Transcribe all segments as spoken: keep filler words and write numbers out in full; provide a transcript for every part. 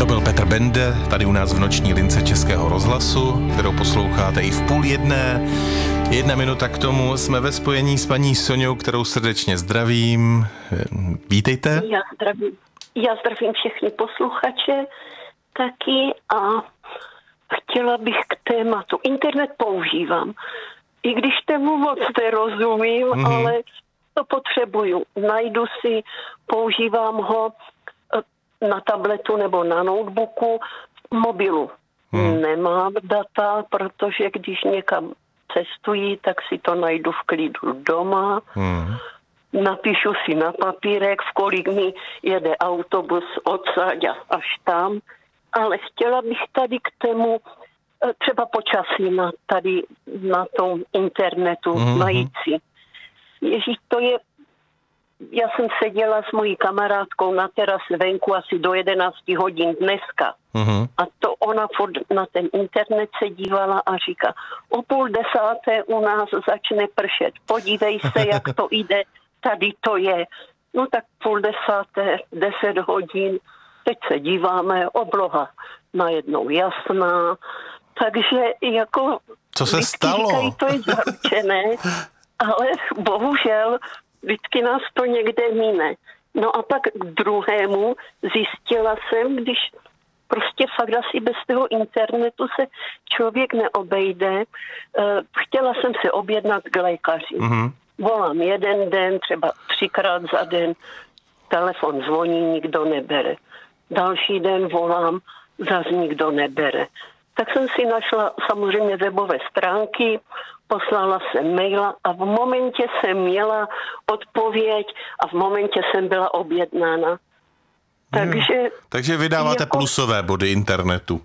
To byl Petr Bende, tady u nás v noční lince Českého rozhlasu, kterou posloucháte i v půl jedné. Jedna minuta k tomu, jsme ve spojení s paní Soňou, kterou srdečně zdravím. Vítejte. Já zdravím, já zdravím všechny posluchače taky a chtěla bych k tématu. Internet používám, i když tomu moc nerozumím, mm-hmm. ale to potřebuju. Najdu si, používám ho na tabletu nebo na notebooku, v mobilu. Hmm. Nemám data, protože když někam cestují, tak si to najdu v klidu doma. Hmm. Napíšu si na papírek, v kolik mi jede autobus odsaď až tam. Ale chtěla bych tady k tému třeba počasí na, tady na tom internetu hmm. najít si. Ježíš, to je... Já jsem seděla s mojí kamarádkou na terase venku asi do jedenácti hodin dneska. Uh-huh. A to ona na ten internet se dívala a říká, o půl desáté u nás začne pršet. Podívej se, jak to jde. Tady to je. No tak půl desáté, deset hodin. Teď se díváme, obloha najednou jasná. Takže jako... Co se stalo? Říkají, to je zaručené, ale bohužel... Vždycky nás to někde mine. No a pak k druhému zjistila jsem, když prostě fakt asi bez toho internetu se člověk neobejde. Chtěla jsem se objednat k lékaři. Mm-hmm. Volám jeden den, třeba třikrát za den, telefon zvoní, nikdo nebere. Další den volám, zas nikdo nebere. Tak jsem si našla samozřejmě webové stránky, poslala jsem maila a v momentě jsem měla odpověď a v momentě jsem byla objednána. Takže, hmm. Takže vydáváte jako, plusové body internetu.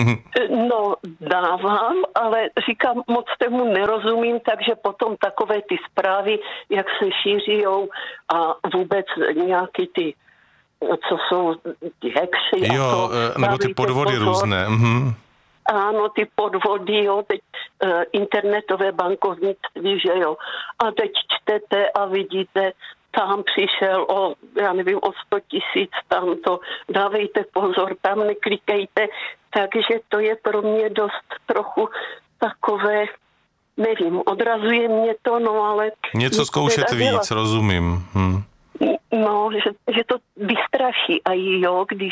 No, dávám, ale říkám, moc tomu nerozumím, takže potom takové ty zprávy, jak se šířijou a vůbec nějaký ty, co jsou ty hexy. Jo, a to, nebo ty podvody pozor. Různé. Mhm. Ano, ty podvody, jo, teď uh, internetové bankovnictví, že jo. A teď čtete a vidíte, tam přišel o, já nevím, o sto tisíc, tam to, dávejte pozor, tam neklikejte. Takže to je pro mě dost trochu takové, nevím, odrazuje mě to, no ale... Něco zkoušet víc, dělat. Rozumím. Hm. No, že, že to vystraší a jo, když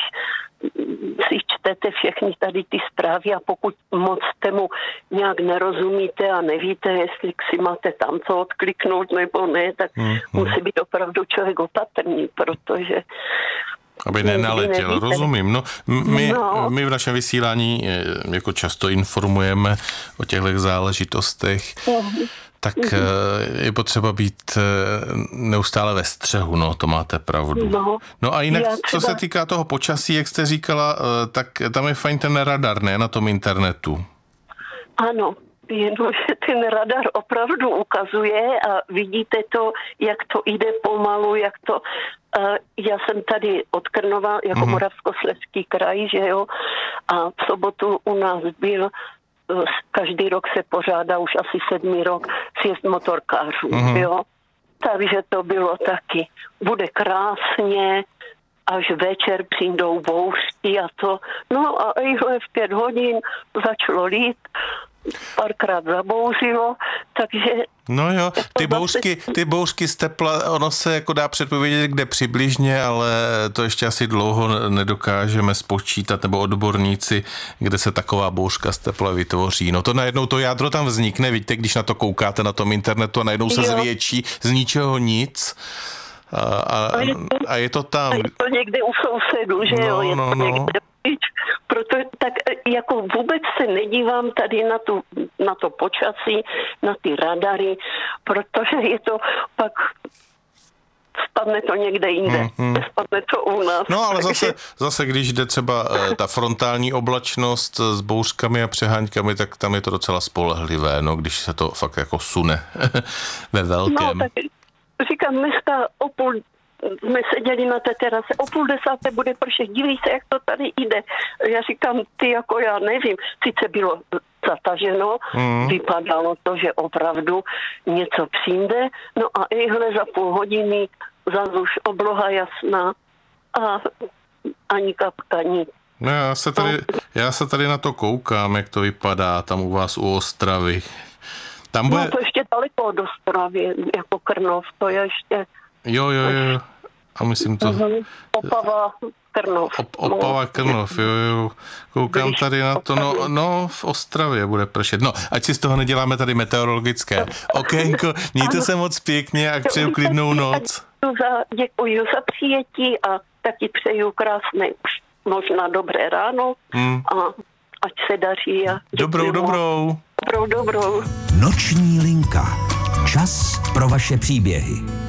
si čtete všechny tady ty zprávy a pokud moc tomu nějak nerozumíte a nevíte, jestli si máte tam co odkliknout nebo ne, tak hmm, hmm. musí být opravdu člověk opatrný, protože... Aby nenaletěl, nevíte. Rozumím. No, my, no. my v našem vysílání jako často informujeme o těchto záležitostech, mm. tak mm-hmm. je potřeba být neustále ve střehu, no, to máte pravdu. No, no a jinak, třeba... co se týká toho počasí, jak jste říkala, tak tam je fajn ten radar, ne, na tom internetu. Ano, jenomže ten radar opravdu ukazuje a vidíte to, jak to jde pomalu, jak to... Uh, já jsem tady od Krnova, jako mm-hmm. Moravskoslezský kraj, že jo, a v sobotu u nás byl, uh, každý rok se pořádá, už asi sedmý rok, sjezd motorkářů, mm-hmm. jo. Takže to bylo taky. Bude krásně, až večer přijdou bouřky a to. No a ejhle v pět hodin začalo lít, párkrát zabouřilo, takže... No jo, ty bouřky, ty bouřky z tepla, ono se jako dá předpovědět, kde přibližně, ale to ještě asi dlouho nedokážeme spočítat, nebo odborníci, kde se taková bouřka z tepla vytvoří. No to najednou to jádro tam vznikne, víte, když na to koukáte na tom internetu a najednou se jo. zvětší z ničeho nic. A, a, a, je, to, a je to tam. A je to někde u sousedů, že no, jo, je no, to no. někde. Proto tak jako vůbec se nedívám tady na, tu, na to počasí, na ty radary, protože je to pak spadne to někde jinde, hmm, hmm. spadne to u nás. No ale zase, zase, když jde třeba ta frontální oblačnost s bouřkami a přeháňkami, tak tam je to docela spolehlivé, no, když se to fakt jako sune ve velkém. No tak říkám, dneska o půl jsme seděli na té terase, o půl desáté bude pršet, dívej se, jak to tady jde. Já říkám, ty jako já nevím, sice bylo zataženo, mm. vypadalo to, že opravdu něco přijde, no a ihle za půl hodiny zase už obloha jasná a ani kapka, nic. No já se tady, já se tady na to koukám, jak to vypadá tam u vás u Ostravy. Tam bude... No to ještě daleko od Ostravy, jako Krnov, to je ještě... Jo, jo, jo. A myslím to... Uh-huh. Opava, Krnov. Op, Opava, Krnov, jo, jo. Koukám tady na to, no, no, v Ostravě bude pršet. No, ať si z toho neděláme tady meteorologické okénko. Mějte se moc pěkně a přeju klidnou noc. Za, děkuji za přijetí a taky přeju krásné už možná dobré ráno hmm. a ať se daří. A dobrou, dobrou. Dobrou, dobrou. Noční linka. Čas pro vaše příběhy.